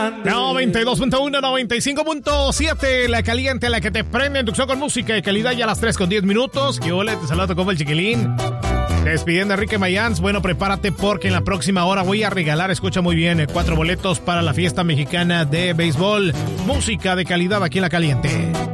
grande. 92.1, 95.7, la caliente, la que te prende en tu show con música de calidad ya a las 3:10. ¿Qué ole? Te saludo como el chiquilín. Despidiendo a Enrique Mayans. Bueno, prepárate porque en la próxima hora voy a regalar, escucha muy bien, 4 boletos para la fiesta mexicana de béisbol. Música de calidad aquí en La Caliente.